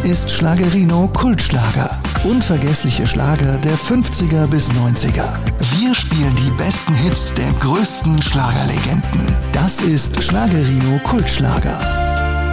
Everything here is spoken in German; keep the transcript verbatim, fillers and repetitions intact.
ist Schlagerino Kultschlager. Unvergessliche Schlager der fünfziger bis neunziger. Wir spielen die besten Hits der größten Schlagerlegenden. Das ist Schlagerino Kultschlager.